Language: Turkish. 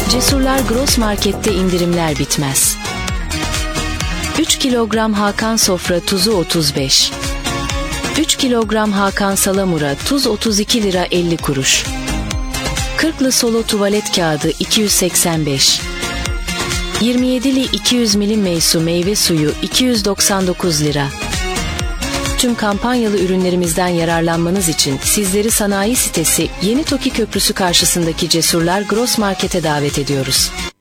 Cesurlar Gross Market'te indirimler bitmez. 3 kilogram Hakan sofra tuzu 35. 3 kilogram Hakan salamura tuz 32 lira 50 kuruş. 40'lı solo tuvalet kağıdı 285. 27'li 200 milim meysu meyve suyu 299 lira. Tüm kampanyalı ürünlerimizden yararlanmanız için sizleri sanayi sitesi Yeni Toki Köprüsü karşısındaki Cesurlar Gross Market'e davet ediyoruz.